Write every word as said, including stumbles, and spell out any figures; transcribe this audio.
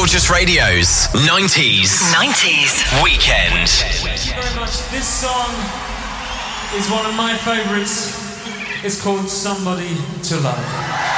Gorgeous Radio's nineties. nineties. Weekend. Thank you very much. This song is one of my favourites. It's called Somebody to Love.